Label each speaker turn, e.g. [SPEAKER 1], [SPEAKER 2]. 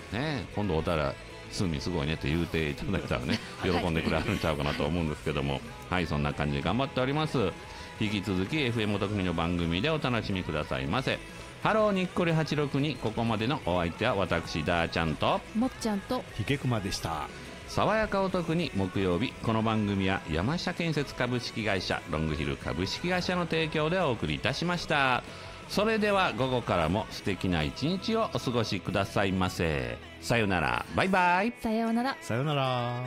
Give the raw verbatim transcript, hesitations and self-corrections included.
[SPEAKER 1] ね、今度おたらスーミンすごいねって言うていただいたらね喜んでくれるんちゃうかなと思うんですけども、はい、そんな感じで頑張っております。引き続き エフエム おとくにの番組でお楽しみくださいませ。ハローにっこりはちろくに、ここまでのお相手は私ダーちゃんと
[SPEAKER 2] もっちゃんと
[SPEAKER 3] ひげくまでした。
[SPEAKER 1] 爽やかお得に木曜日、この番組は山下建設株式会社、ロングヒル株式会社の提供でお送りいたしました。それでは午後からも素敵な一日をお過ごしくださいませ。さよなら、バイバイ。
[SPEAKER 2] さようなら。
[SPEAKER 3] さよなら。